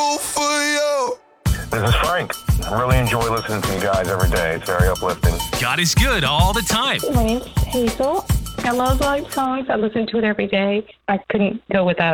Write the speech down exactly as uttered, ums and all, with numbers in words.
grateful for you. This is Frank. I really enjoy listening to you guys every day. It's very uplifting. God is good all the time. My name's Hazel. I love live songs. I listen to it every day. I couldn't go without